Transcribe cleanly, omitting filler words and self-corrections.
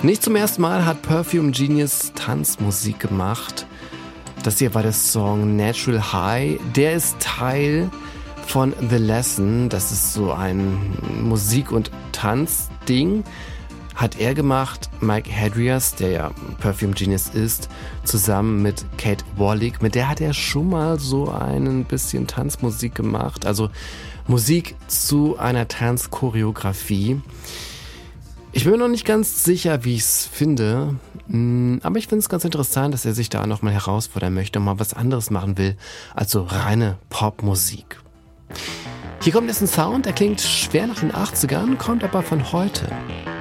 Nicht zum ersten Mal hat Perfume Genius Tanzmusik gemacht. Das hier war der Song Natural High. Der ist Teil von The Lesson. Das ist so ein Musik- und Tanzding. Hat er gemacht, Mike Hadrias, der ja Perfume Genius ist, zusammen mit Kate Wallick. Mit der hat er schon mal so ein bisschen Tanzmusik gemacht. Also Musik zu einer Tanzchoreografie. Ich bin mir noch nicht ganz sicher, wie ich es finde, aber ich finde es ganz interessant, dass er sich da nochmal herausfordern möchte und mal was anderes machen will, als so reine Popmusik. Hier kommt jetzt ein Sound, der klingt schwer nach den 80ern, kommt aber von heute.